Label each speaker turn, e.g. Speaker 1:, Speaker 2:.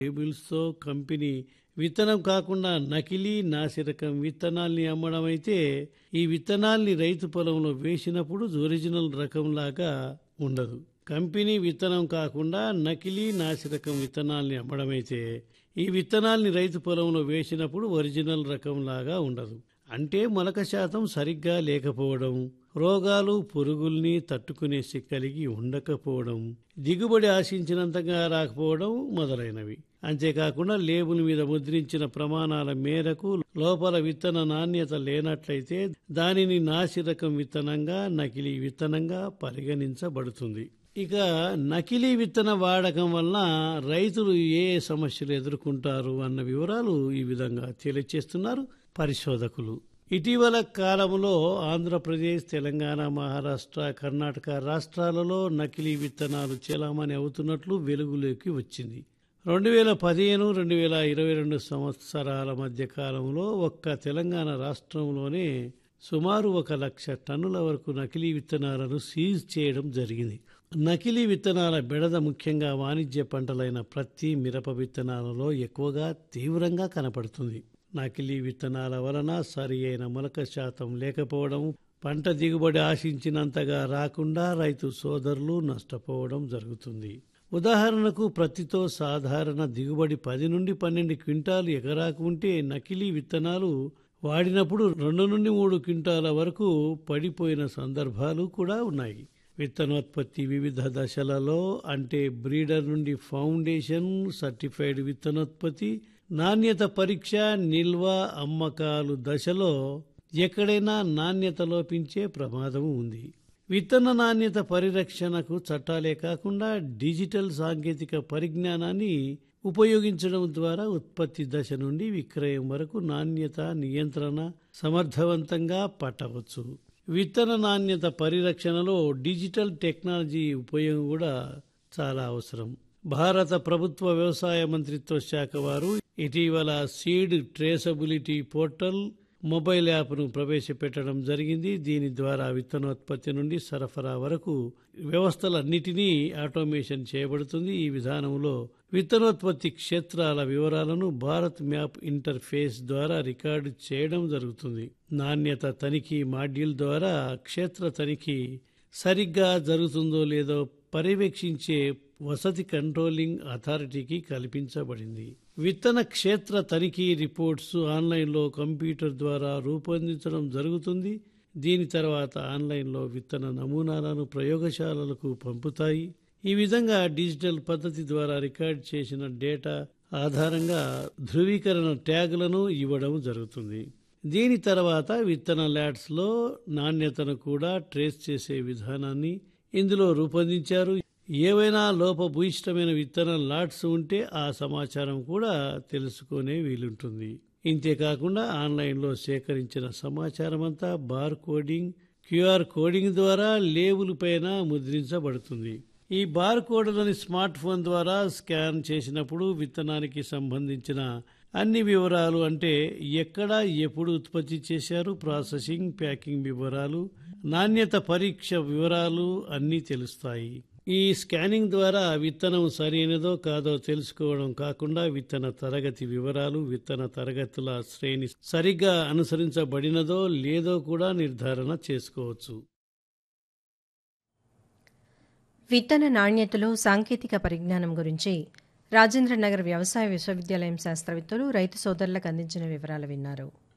Speaker 1: లేబుల్స్తో company విత్తనం కాకుండా నకిలీ నాసిరకం విత్తనాల్ని అమ్మడం అయితే ఈ విత్తనాల్ని రైతు పొలంలో వేసినప్పుడు ఒరిజినల్ రకంలాగా ఉండదు. కంపెనీ విత్తనం కాకుండా నకిలీ నాసిరకం విత్తనాల్ని అమ్మడమైతే ఈ విత్తనాల్ని రైతు పొలంలో వేసినప్పుడు ఒరిజినల్ రకంలాగా ఉండదు. అంటే మొలక శాతం సరిగ్గా లేకపోవడం, రోగాలు పురుగుల్ని తట్టుకునే శక్తి కలిగి ఉండకపోవడం, దిగుబడి ఆశించినంతగా రాకపోవడం మొదలైనవి. అంతేకాకుండా లేబుల్ మీద ముద్రించిన ప్రమాణాల మేరకు లోపల విత్తన నాణ్యత లేనట్లయితే దానిని నాసిరకం విత్తనంగా, నకిలీ విత్తనంగా పరిగణించబడుతుంది. ఇక నకిలీ విత్తన వాడకం వలన రైతులు ఏ సమస్యలు ఎదుర్కొంటారు అన్న వివరాలు ఈ విధంగా తెలియజేస్తున్నారు పరిశోధకులు. ఇటీవల కాలంలో ఆంధ్రప్రదేశ్, తెలంగాణ, మహారాష్ట్ర, కర్ణాటక రాష్ట్రాలలో నకిలీ విత్తనాలు చెలామణి అవుతున్నట్లు వెలుగులోకి వచ్చింది. 2015-2022 సంవత్సరాల మధ్య కాలంలో ఒక్క తెలంగాణ రాష్ట్రంలోనే సుమారు 1,00,000 టన్నుల వరకు నకిలీ విత్తనాలను సీజ్ చేయడం జరిగింది. నకిలీ విత్తనాల బెడద ముఖ్యంగా వాణిజ్య పంటలైన ప్రత్తి, మిరప విత్తనాలలో ఎక్కువగా తీవ్రంగా కనపడుతుంది. నకిలీ విత్తనాల వలన సరి అయిన మొలక శాతం లేకపోవడం, పంట దిగుబడి ఆశించినంతగా రాకుండా రైతు సోదరులు నష్టపోవడం జరుగుతుంది. ఉదాహరణకు ప్రత్తితో సాధారణ దిగుబడి 10 నుండి 12 క్వింటాలు ఎకరాకు ఉంటే నకిలీ విత్తనాలు వాడినప్పుడు 2 నుండి 3 క్వింటాల వరకు పడిపోయిన సందర్భాలు కూడా ఉన్నాయి. విత్తనోత్పత్తి వివిధ దశలలో అంటే బ్రీడర్ నుండి ఫౌండేషన్, సర్టిఫైడ్ విత్తనోత్పత్తి, నాణ్యత పరీక్ష, నిల్వ, అమ్మకాలు దశలో ఎక్కడైనా నాణ్యత లోపించే ప్రమాదం ఉంది. విత్తన నాణ్యత పరిరక్షణకు చట్టాలే కాకుండా డిజిటల్ సాంకేతిక పరిజ్ఞానాన్ని ఉపయోగించడం ద్వారా ఉత్పత్తి దశ నుండి విక్రయం వరకు నాణ్యత నియంత్రణ సమర్థవంతంగా పట్టవచ్చు. విత్తన నాణ్యత పరిరక్షణలో డిజిటల్ టెక్నాలజీ ఉపయోగం కూడా చాలా అవసరం. భారత ప్రభుత్వ వ్యవసాయ మంత్రిత్వ శాఖ వారు ఇటీవల సీడ్ ట్రేసబిలిటీ పోర్టల్ మొబైల్ యాప్ను ప్రవేశపెట్టడం జరిగింది. దీని ద్వారా విత్తనోత్పత్తి నుండి సరఫరా వరకు వ్యవస్థలన్నిటినీ ఆటోమేషన్ చేయబడుతుంది. ఈ విధానంలో విత్తనోత్పత్తి క్షేత్రాల వివరాలను భారత్ మ్యాప్ ఇంటర్ఫేస్ ద్వారా రికార్డు చేయడం జరుగుతుంది. నాణ్యత తనిఖీ మాడ్యూల్ ద్వారా క్షేత్ర తనిఖీ సరిగ్గా జరుగుతుందో లేదో పర్యవేక్షించే వసతి కంట్రోలింగ్ అథారిటీకి కల్పించబడింది. విత్తన క్షేత్ర తనిఖీ రిపోర్ట్స్ ఆన్లైన్లో కంప్యూటర్ ద్వారా రూపొందించడం జరుగుతుంది. దీని తర్వాత ఆన్లైన్లో విత్తన నమూనాలను ప్రయోగశాలలకు పంపుతాయి. ఈ విధంగా డిజిటల్ పద్ధతి ద్వారా రికార్డ్ చేసిన డేటా ఆధారంగా ధృవీకరణ ట్యాగులను ఇవ్వడం జరుగుతుంది. దీని తర్వాత విత్తన ల్యాడ్స్లో నాణ్యతను కూడా ట్రేస్ చేసే విధానాన్ని ఇందులో రూపొందించారు. ఏవైనా లోపభూయిష్టమైన విత్తన లాట్స్ ఉంటే ఆ సమాచారం కూడా తెలుసుకునే వీలుంటుంది. ఇంతేకాకుండా ఆన్లైన్లో సేకరించిన సమాచారం అంతా బార్ కోడింగ్, క్యూఆర్ కోడింగ్ ద్వారా లేబుల్ పైన ముద్రించబడుతుంది. ఈ బార్ కోడ్లని స్మార్ట్ ఫోన్ ద్వారా స్కాన్ చేసినప్పుడు విత్తనానికి సంబంధించిన అన్ని వివరాలు అంటే ఎక్కడ, ఎప్పుడు ఉత్పత్తి చేశారు, ప్రాసెసింగ్, ప్యాకింగ్ వివరాలు, నాణ్యత పరీక్ష వివరాలు అన్నీ తెలుస్తాయి. ఈ స్కానింగ్ ద్వారా విత్తనం సరైనదో కాదో తెలుసుకోవడం కాకుండా విత్తన తరగతి వివరాలు, విత్తన తరగతుల శ్రేణి సరిగ్గా అనుసరించబడినదో లేదో కూడా నిర్ధారణ చేసుకోవచ్చు.
Speaker 2: విత్తన నాణ్యతలో సాంకేతిక పరిజ్ఞానం గురించి రాజేంద్రనగర్ వ్యవసాయ విశ్వవిద్యాలయం శాస్త్రవేత్తలు రైతు సోదరులకు అందించిన వివరాలు విన్నారు.